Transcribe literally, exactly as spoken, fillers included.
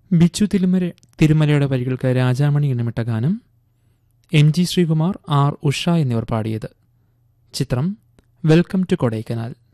ബിച്ചു തിരുമല തിരുമലയുടെ വരികൾക്ക് രാജാമണി ഇണമിട്ട ഗാനം. M G Sreekumar, R Usha എന്നിവർ പാടിയത്. ചിത്രം വെൽക്കം ടു കൊടൈക്കനാൽ.